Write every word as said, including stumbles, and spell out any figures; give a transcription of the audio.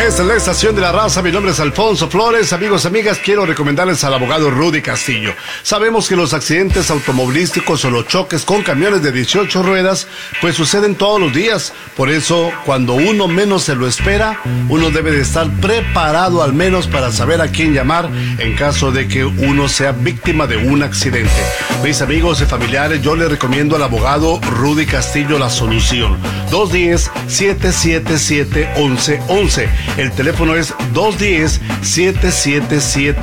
Esta es la estación de la raza. Mi nombre es Alfonso Flores. Amigos, amigas, quiero recomendarles al abogado Rudy Castillo. Sabemos que los accidentes automovilísticos o los choques con camiones de dieciocho ruedas pues suceden todos los días. Por eso, cuando uno menos se lo espera, uno debe de estar preparado al menos para saber a quién llamar en caso de que uno sea víctima de un accidente. Mis amigos y familiares, yo les recomiendo al abogado Rudy Castillo La Solución. dos uno cero, siete siete siete, uno uno uno uno. El teléfono es dos uno cero, siete siete siete,